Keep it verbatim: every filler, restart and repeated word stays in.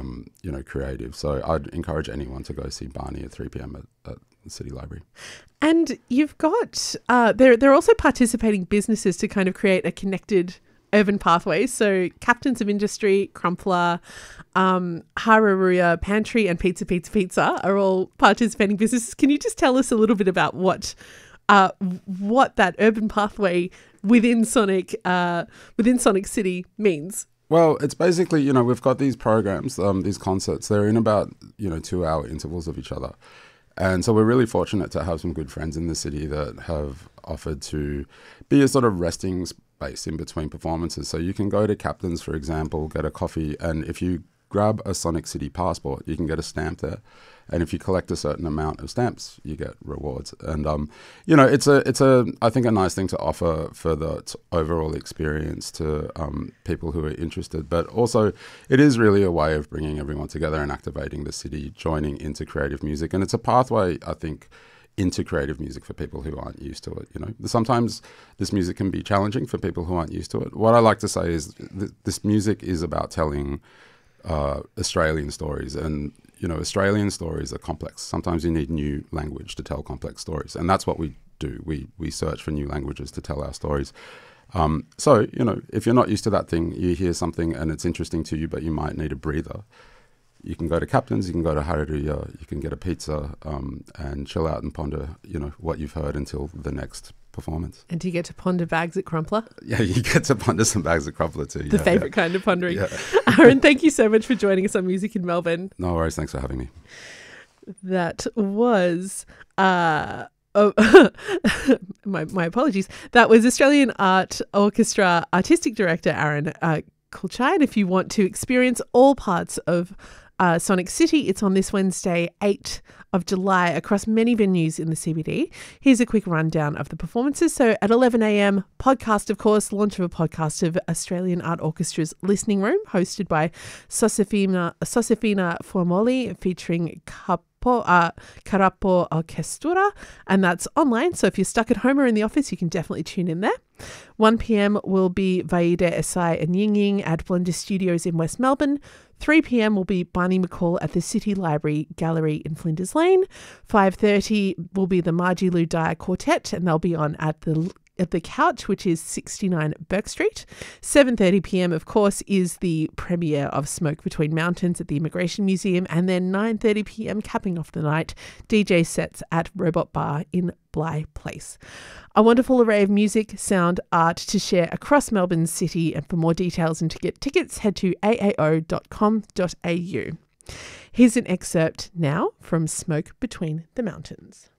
um, you know, creative. So I'd encourage anyone to go see Barney at three p.m. at, at the City Library. And you've got, uh, there, there are also participating businesses to kind of create a connected urban pathway. So Captains of Industry, Crumpler, um, Hararuya Pantry and Pizza Pizza Pizza are all participating businesses. Can you just tell us a little bit about what uh, what that urban pathway within Sonic uh, within Sonic City means? Well, it's basically, you know, we've got these programs, um, these concerts. They're in about, you know, two-hour intervals of each other. And so we're really fortunate to have some good friends in the city that have offered to be a sort of resting space in between performances. So you can go to Captain's, for example, get a coffee, and if you grab a Sonic City passport, you can get a stamp there. And if you collect a certain amount of stamps, you get rewards. And, um, you know, it's a, it's a, I think, a nice thing to offer for the t- overall experience to um, people who are interested. But also, it is really a way of bringing everyone together and activating the city, joining into creative music. And it's a pathway, I think, into creative music for people who aren't used to it. You know, sometimes this music can be challenging for people who aren't used to it. What I like to say is th- this music is about telling uh, Australian stories, and you know, Australian stories are complex. Sometimes you need new language to tell complex stories, and that's what we do. We we search for new languages to tell our stories. Um, so, you know, if you're not used to that thing, you hear something and it's interesting to you, but you might need a breather. You can go to Captain's, you can go to Hararuya, you can get a pizza um, and chill out and ponder, you know, what you've heard until the next performance. And do you get to ponder bags at Crumpler? Yeah, you get to ponder some bags of Crumpler too. The yeah, favourite yeah. kind of pondering. Yeah. Aaron, thank you so much for joining us on Music in Melbourne. No worries, thanks for having me. That was... Uh, Oh, my my apologies. That was Australian Art Orchestra Artistic Director Aaron uh, Kulchai. And if you want to experience all parts of uh, Sonic City, it's on this Wednesday, eighth of July, across many venues in the C B D. Here's a quick rundown of the performances. So at eleven a.m, podcast, of course, launch of a podcast of Australian Art Orchestra's Listening Room, hosted by Sosefina, Sosefina Formoli, featuring Cup. Uh, Karapo Orchestra, and that's online. So if you're stuck at home or in the office, you can definitely tune in there. one p.m. will be Vaide Esai and Ying Ying at Blender Studios in West Melbourne. three p.m. will be Barney McCall at the City Library Gallery in Flinders Lane. five thirty will be the Margie Lou Dyer Quartet, and they'll be on at the at the Couch, which is sixty-nine Burke Street. seven thirty p.m, of course, is the premiere of Smoke Between Mountains at the Immigration Museum. And then nine thirty p.m, capping off the night, D J sets at Robot Bar in Bligh Place. A wonderful array of music, sound, art to share across Melbourne City. And for more details and to get tickets, head to a a o dot com dot a u. Here's an excerpt now from Smoke Between the Mountains.